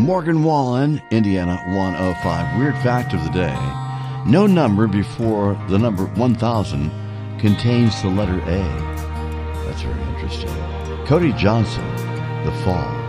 Morgan Wallen, Indiana 105. Weird fact of the day. No number before the number 1000 contains the letter A. That's very interesting. Cody Johnson, The Fall.